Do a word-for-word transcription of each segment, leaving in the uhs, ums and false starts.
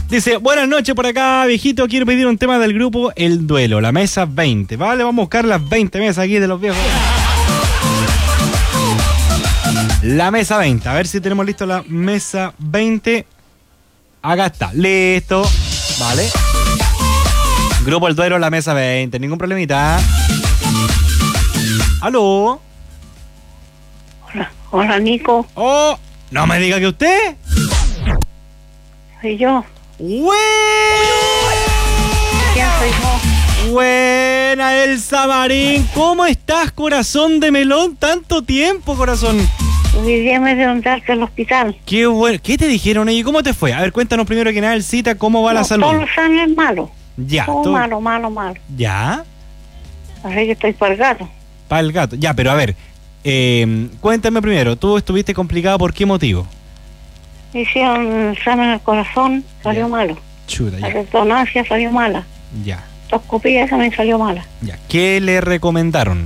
Dice, buenas noches por acá, viejito, quiero pedir un tema del grupo El Duelo, la mesa veinte. Vale, vamos a buscar las veinte mesas aquí de los viejos. La mesa veinte, a ver si tenemos listo la mesa veinte. Acá está, listo. Vale. Grupo El Duelo, la mesa veinte, ningún problemita. ¿Aló? Hola, hola Nico. Oh, no me diga que usted. Soy yo. ¡Buena! ¿Quién soy yo? Buena, Elsa Marín. ¿Cómo estás, corazón de melón? Tanto tiempo, corazón. Hoy día me levantaste al hospital. Qué bueno. ¿Qué te dijeron ellos? ¿Cómo te fue? A ver, cuéntanos primero que nada, Elcita, ¿cómo va no, la salud? Todos los años es malo. Ya. Todo todo... malo, malo, malo. Ya. Así que estoy para el gato. Para el gato. Ya, pero a ver, eh, cuéntame primero, ¿tú estuviste complicado por qué motivo? Hicieron un examen al corazón, salió Ya. malo. Chuta, La ya. resonancia salió mala. Ya. Endoscopía también salió mala. Ya. ¿Qué le recomendaron?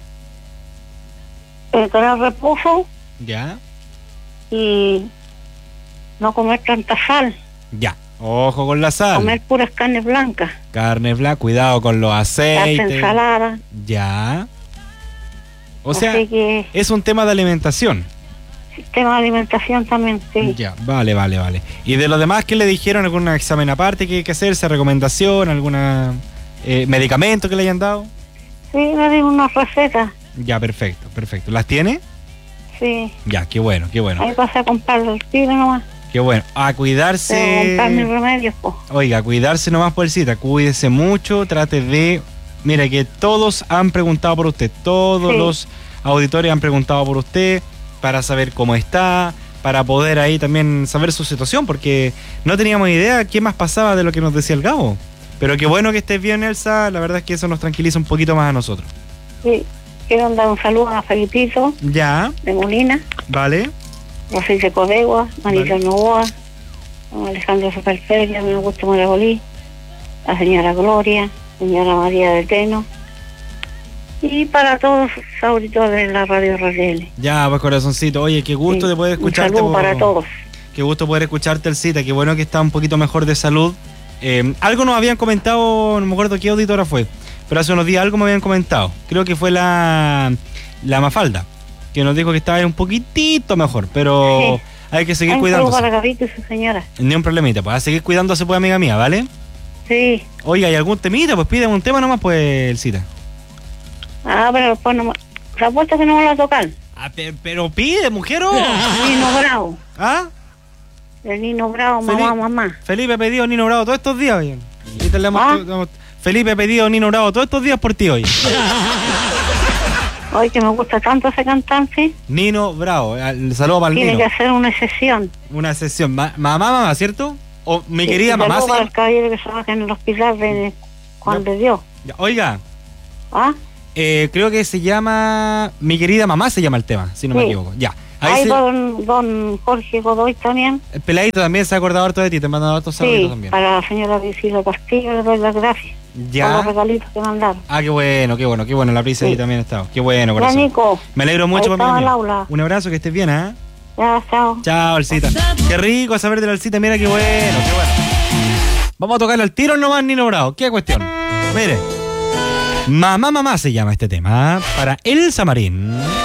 Eh, tener reposo Ya. y no comer tanta sal. Ya. Ojo con la sal. Comer puras carnes blancas. Carne blanca, cuidado con los Las aceites. ensaladas. Ya. O sea, Así que es un tema de alimentación. sistema de alimentación también, sí. Ya, vale, vale, vale. ¿Y de los demás qué le dijeron? ¿Algún examen aparte que hay que hacerse? ¿Recomendación? ¿Alguna eh, medicamento que le hayan dado? Sí, me di unas recetas. Ya, perfecto, perfecto. ¿Las tiene? Sí. Ya, qué bueno, qué bueno. Ahí pasé a comprarlo al tiro nomás. Qué bueno. A Tengo que cuidarse. comprar mis remedios, po. Oiga, a cuidarse nomás por cita. Cuídese mucho, trate de... Mira que todos han preguntado por usted. Todos Sí. los auditores han preguntado por usted para saber cómo está, para poder ahí también saber su situación, porque no teníamos idea qué más pasaba de lo que nos decía el Gabo. Pero qué bueno que estés bien, Elsa. La verdad es que eso nos tranquiliza un poquito más a nosotros. Sí. Quiero dar un saludo a Felipito Ya, de Molina, vale. Rosy de Codegua, Marita Vale. Novoa, don Alejandro Superferia, mi Augusto Maragolí, la señora Gloria, señora María de Teno, y para todos los auditores de la radio R D L. Ya, pues corazoncito. Oye, qué gusto Sí, de poder un escucharte. saludo po. para todos. Qué gusto poder escucharte, Elcita. Qué bueno que está un poquito mejor de salud. Eh, algo nos habían comentado, no me acuerdo qué auditora fue, pero hace unos días algo me habían comentado. Creo que fue la, la Mafalda, que nos dijo que estaba un poquitito mejor, pero Sí. hay que seguir Un saludo cuidándose. para Gabito y su señora. Ni un problemita, pues a seguir cuidándose, pues, amiga mía, ¿vale? Sí. Oiga, ¿hay algún temita? Pues pídeme un tema nomás, pues, Elcita. Ah, pero después no me... La apuesta que no me la tocan. Ah, pero, pero pide, mujer. oh. Nino Bravo. ¿Ah? El Nino Bravo, mamá, Felipe. mamá. Felipe ha pedido Nino Bravo todos estos días, oye. Ahorita le hemos- ¿Ah? hemos- Felipe ha pedido Nino Bravo todos estos días por ti, hoy. Hoy que me gusta tanto ese cantante, Nino Bravo, el saludo para el tiene Nino. que hacer una sesión. Una sesión. Ma- mamá, mamá, ¿cierto? O mi Sí, querida un mamá. saludo ¿sí? para el caballero que trabaja en el hospital de Juan Ya. de Dios. Ya, oiga, ¿Ah? eh, creo que se llama Mi querida mamá, se llama el tema, si no me Sí. equivoco. Ya. Ahí Hay se- don, don Jorge Godoy también. el peladito también se ha acordado harto de ti, te manda hartos saludos Sí, también. para la señora Priscila Castillo le doy las gracias por los Ya. regalitos que mandaron. Ah, qué bueno, qué bueno, qué bueno. La prisa ahí Sí. también ha estado. Qué bueno, Ya, corazón. Nico, Me alegro mucho, ahí papi estaba el mío. aula. Un abrazo, que estés bien, ¿ah? Ya, chao. Chao, Alcita. Qué rico saber de la Alcita, mira qué bueno, qué bueno. Vamos a tocarle al tiro nomás, Nino Bravo. ¿Qué cuestión? Mire. Mamá, mamá se llama este tema. Para Elsa Marín.